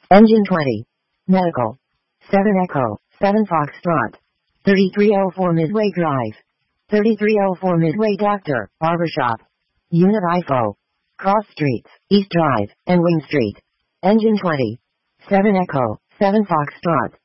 Engine 20. Medical. 7 Echo, 7 Foxtrot. 3304 Midway Drive. 3304 Midway Doctor, Barbershop. Unit IFO. Cross Streets, East Drive, and Wing Street. Engine 20. 7 Echo, 7 Foxtrot.